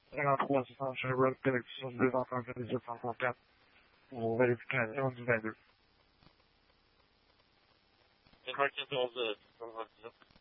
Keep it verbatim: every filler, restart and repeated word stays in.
En altta så kör vi upp direkt som blir vatten för det som klockan. Och verifiera, jag undrar det. Det verkar inte av det.